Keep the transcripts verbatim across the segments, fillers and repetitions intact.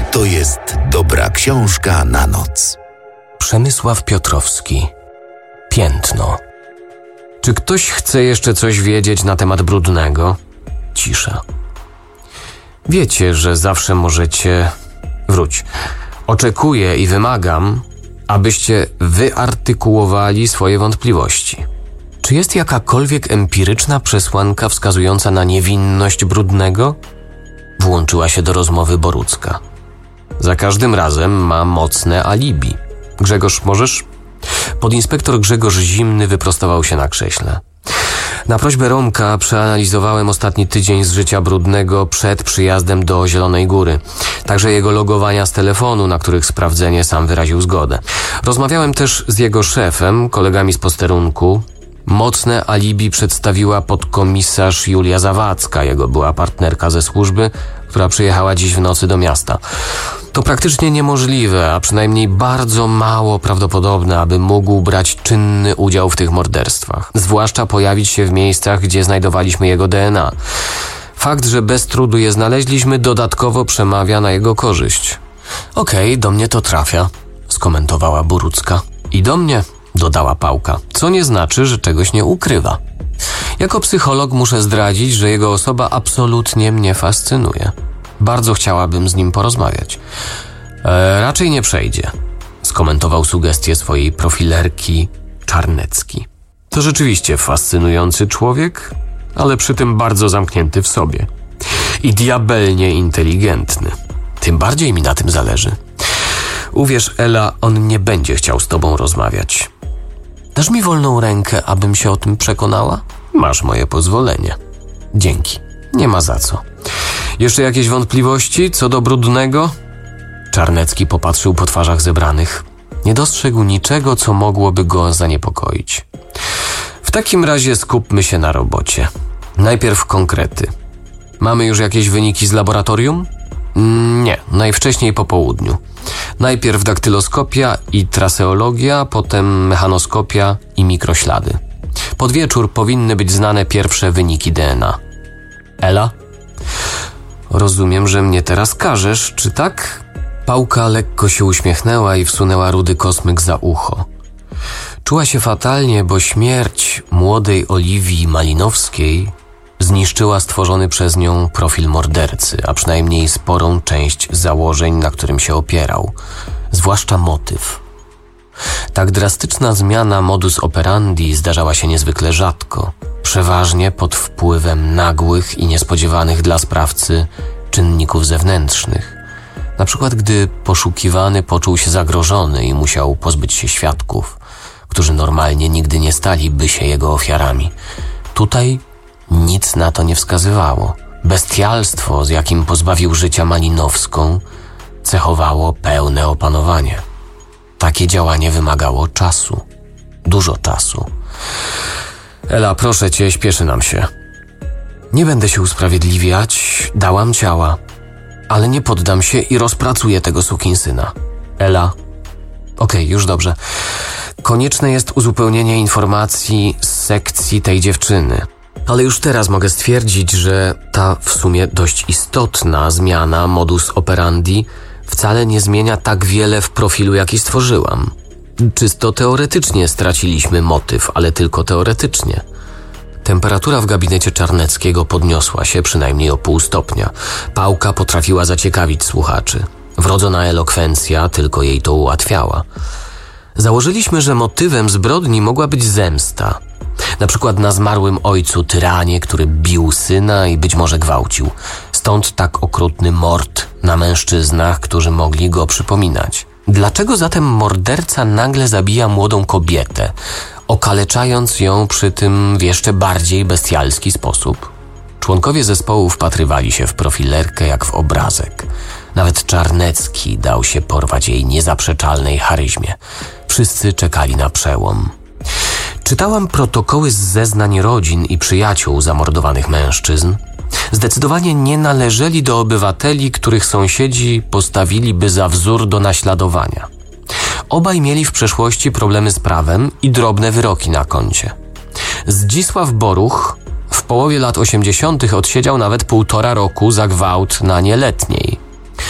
to jest dobra książka na noc. Przemysław Piotrowski. Piętno. Czy ktoś chce jeszcze coś wiedzieć na temat Brudnego? Cisza. Wiecie, że zawsze możecie... Wróć. Oczekuję i wymagam, abyście wyartykułowali swoje wątpliwości. Czy jest jakakolwiek empiryczna przesłanka wskazująca na niewinność Brudnego? Włączyła się do rozmowy Borucka. Za każdym razem ma mocne alibi. Grzegorz, możesz? Podinspektor Grzegorz Zimny wyprostował się na krześle. Na prośbę Romka przeanalizowałem ostatni tydzień z życia Brudnego przed przyjazdem do Zielonej Góry. Także jego logowania z telefonu, na których sprawdzenie sam wyraził zgodę. Rozmawiałem też z jego szefem, kolegami z posterunku. Mocne alibi przedstawiła podkomisarz Julia Zawadzka, jego była partnerka ze służby, która przyjechała dziś w nocy do miasta. To praktycznie niemożliwe, a przynajmniej bardzo mało prawdopodobne, aby mógł brać czynny udział w tych morderstwach. Zwłaszcza pojawić się w miejscach, gdzie znajdowaliśmy jego D N A. Fakt, że bez trudu je znaleźliśmy, dodatkowo przemawia na jego korzyść. Okej, okay, do mnie to trafia, skomentowała Borucka. I do mnie, dodała Pałka, co nie znaczy, że czegoś nie ukrywa. Jako psycholog muszę zdradzić, że jego osoba absolutnie mnie fascynuje. Bardzo chciałabym z nim porozmawiać. E, raczej nie przejdzie, skomentował sugestię swojej profilerki Czarnecki. To rzeczywiście fascynujący człowiek, ale przy tym bardzo zamknięty w sobie. I diabelnie inteligentny. Tym bardziej mi na tym zależy. Uwierz, Ela, on nie będzie chciał z tobą rozmawiać. Dasz mi wolną rękę, abym się o tym przekonała? Masz moje pozwolenie. Dzięki. Nie ma za co. Jeszcze jakieś wątpliwości co do Brudnego? Czarnecki popatrzył po twarzach zebranych. Nie dostrzegł niczego, co mogłoby go zaniepokoić. W takim razie skupmy się na robocie. Najpierw konkrety. Mamy już jakieś wyniki z laboratorium? Nie, najwcześniej po południu. Najpierw daktyloskopia i traseologia, potem mechanoskopia i mikroślady. Pod wieczór powinny być znane pierwsze wyniki D N A. Ela? Rozumiem, że mnie teraz karzesz, czy tak? Pałka lekko się uśmiechnęła i wsunęła rudy kosmyk za ucho. Czuła się fatalnie, bo śmierć młodej Oliwii Malinowskiej zniszczyła stworzony przez nią profil mordercy, a przynajmniej sporą część założeń, na którym się opierał, zwłaszcza motyw. Tak drastyczna zmiana modus operandi zdarzała się niezwykle rzadko, przeważnie pod wpływem nagłych i niespodziewanych dla sprawcy czynników zewnętrznych. Na przykład gdy poszukiwany poczuł się zagrożony i musiał pozbyć się świadków, którzy normalnie nigdy nie staliby się jego ofiarami. Tutaj nic na to nie wskazywało. Bestialstwo, z jakim pozbawił życia Malinowską, cechowało pełne opanowanie. Takie działanie wymagało czasu. Dużo czasu. Ela, proszę cię, śpieszy nam się. Nie będę się usprawiedliwiać, dałam ciała, ale nie poddam się i rozpracuję tego sukinsyna. Ela. Okej, okay, już dobrze. Konieczne jest uzupełnienie informacji z sekcji tej dziewczyny. Ale już teraz mogę stwierdzić, że ta w sumie dość istotna zmiana modus operandi wcale nie zmienia tak wiele w profilu, jaki stworzyłam. Czysto teoretycznie straciliśmy motyw, ale tylko teoretycznie. Temperatura w gabinecie Czarneckiego podniosła się przynajmniej o pół stopnia. Pałka potrafiła zaciekawić słuchaczy. Wrodzona elokwencja tylko jej to ułatwiała. Założyliśmy, że motywem zbrodni mogła być zemsta. Na przykład na zmarłym ojcu tyranie, który bił syna i być może gwałcił. Stąd tak okrutny mord na mężczyznach, którzy mogli go przypominać. Dlaczego zatem morderca nagle zabija młodą kobietę, okaleczając ją przy tym w jeszcze bardziej bestialski sposób? Członkowie zespołu wpatrywali się w profilerkę jak w obrazek. Nawet Czarnecki dał się porwać jej niezaprzeczalnej charyzmie. Wszyscy czekali na przełom. Czytałam protokoły z zeznań rodzin i przyjaciół zamordowanych mężczyzn. Zdecydowanie nie należeli do obywateli, których sąsiedzi postawiliby za wzór do naśladowania. Obaj mieli w przeszłości problemy z prawem i drobne wyroki na koncie. Zdzisław Boruch w połowie lat osiemdziesiątych odsiedział nawet półtora roku za gwałt na nieletniej.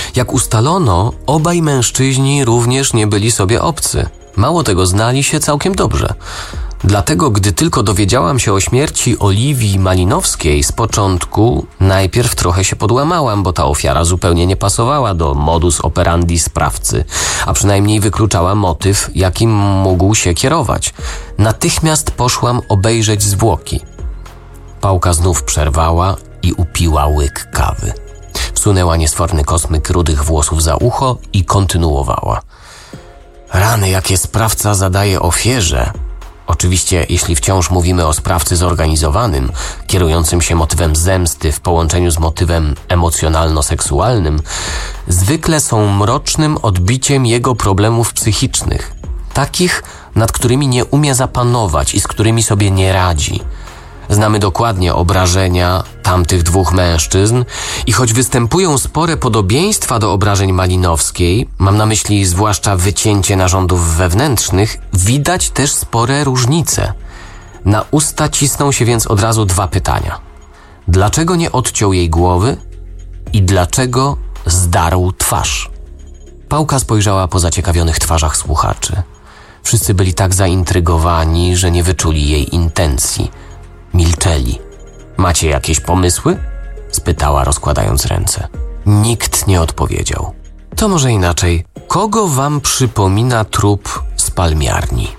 Jak ustalono, obaj mężczyźni również nie byli sobie obcy. Mało tego, znali się całkiem dobrze. Dlatego, gdy tylko dowiedziałam się o śmierci Oliwii Malinowskiej, z początku najpierw trochę się podłamałam, bo ta ofiara zupełnie nie pasowała do modus operandi sprawcy, a przynajmniej wykluczała motyw, jakim mógł się kierować. Natychmiast poszłam obejrzeć zwłoki. Pałka znów przerwała i upiła łyk kawy. Wsunęła niesforny kosmyk rudych włosów za ucho i kontynuowała. Rany, jakie sprawca zadaje ofierze. Oczywiście, jeśli wciąż mówimy o sprawcy zorganizowanym, kierującym się motywem zemsty w połączeniu z motywem emocjonalno-seksualnym, zwykle są mrocznym odbiciem jego problemów psychicznych, takich, nad którymi nie umie zapanować i z którymi sobie nie radzi. Znamy dokładnie obrażenia tamtych dwóch mężczyzn i choć występują spore podobieństwa do obrażeń Malinowskiej, mam na myśli zwłaszcza wycięcie narządów wewnętrznych, widać też spore różnice. Na usta cisną się więc od razu dwa pytania. Dlaczego nie odciął jej głowy i dlaczego zdarł twarz? Pałka spojrzała po zaciekawionych twarzach słuchaczy. Wszyscy byli tak zaintrygowani, że nie wyczuli jej intencji. Milczeli. Macie jakieś pomysły? Spytała, rozkładając ręce. Nikt nie odpowiedział. To może inaczej. Kogo wam przypomina trup z palmiarni?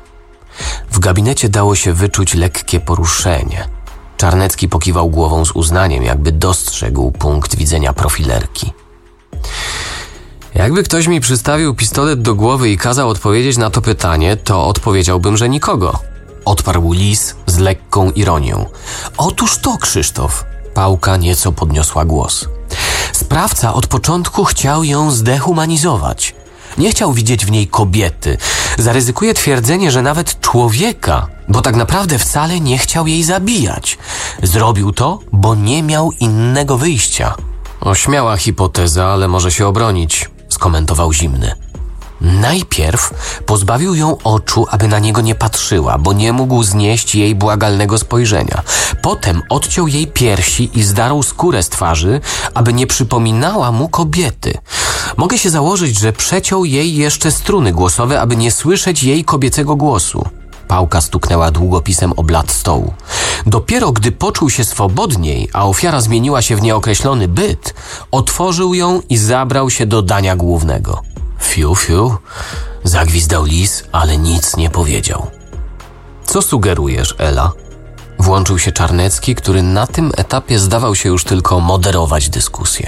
W gabinecie dało się wyczuć lekkie poruszenie. Czarnecki pokiwał głową z uznaniem, jakby dostrzegł punkt widzenia profilerki. Jakby ktoś mi przystawił pistolet do głowy i kazał odpowiedzieć na to pytanie, to odpowiedziałbym, że nikogo. Odparł Lis z lekką ironią. Otóż to, Krzysztof. Pałka nieco podniosła głos. Sprawca od początku chciał ją zdehumanizować. Nie chciał widzieć w niej kobiety. Zaryzykuję twierdzenie, że nawet człowieka, bo tak naprawdę wcale nie chciał jej zabijać. Zrobił to, bo nie miał innego wyjścia. Ośmiała hipoteza, ale może się obronić, skomentował Zimny. Najpierw pozbawił ją oczu, aby na niego nie patrzyła, bo nie mógł znieść jej błagalnego spojrzenia. Potem odciął jej piersi i zdarł skórę z twarzy, aby nie przypominała mu kobiety. Mogę się założyć, że przeciął jej jeszcze struny głosowe, aby nie słyszeć jej kobiecego głosu. Pałka stuknęła długopisem o blat stołu. Dopiero gdy poczuł się swobodniej, a ofiara zmieniła się w nieokreślony byt, otworzył ją i zabrał się do dania głównego. Fiu, fiu, zagwizdał Lis, ale nic nie powiedział. Co sugerujesz, Ela? Włączył się Czarnecki, który na tym etapie zdawał się już tylko moderować dyskusję.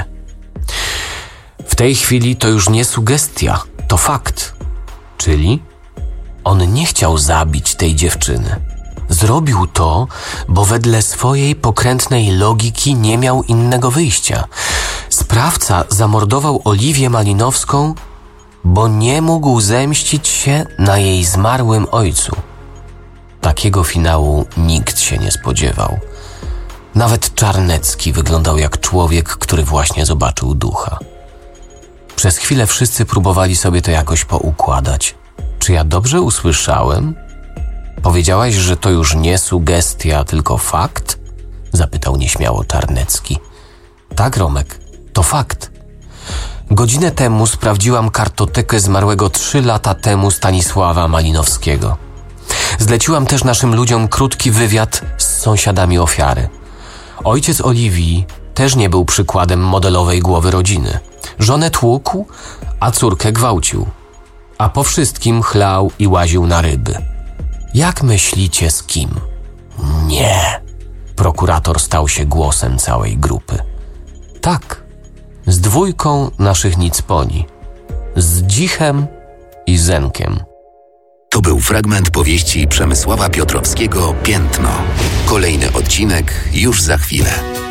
W tej chwili to już nie sugestia, to fakt. Czyli on nie chciał zabić tej dziewczyny. Zrobił to, bo wedle swojej pokrętnej logiki nie miał innego wyjścia. Sprawca zamordował Oliwię Malinowską, bo nie mógł zemścić się na jej zmarłym ojcu. Takiego finału nikt się nie spodziewał. Nawet Czarnecki wyglądał jak człowiek, który właśnie zobaczył ducha. Przez chwilę wszyscy próbowali sobie to jakoś poukładać. Czy ja dobrze usłyszałem? Powiedziałaś, że to już nie sugestia, tylko fakt? Zapytał nieśmiało Czarnecki. Tak, Romek, to fakt. Godzinę temu sprawdziłam kartotekę zmarłego trzy lata temu Stanisława Malinowskiego. Zleciłam też naszym ludziom krótki wywiad z sąsiadami ofiary. Ojciec Oliwii też nie był przykładem modelowej głowy rodziny. Żonę tłukł, a córkę gwałcił. A po wszystkim chlał i łaził na ryby. Jak myślicie, z kim? Nie. Prokurator stał się głosem całej grupy. Tak, z dwójką naszych nicponi. Z Dzichem i Zenkiem. To był fragment powieści Przemysława Piotrowskiego Piętno. Kolejny odcinek już za chwilę.